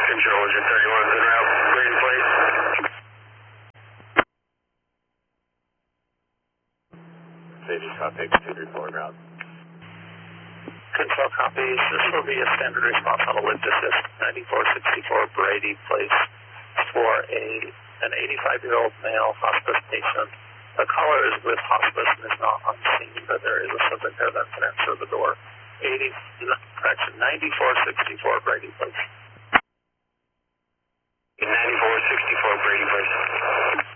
Control, is your 31's en route, Brady, please. Safety copy, 234 en route. Control copies. This will be a standard response on a lift assist 9464 Brady Place for an 85-year-old male hospice patient. The caller is with hospice and is not on scene, but there is a subject there that can answer the door. 9464 Brady Place. 9464 Brady, please.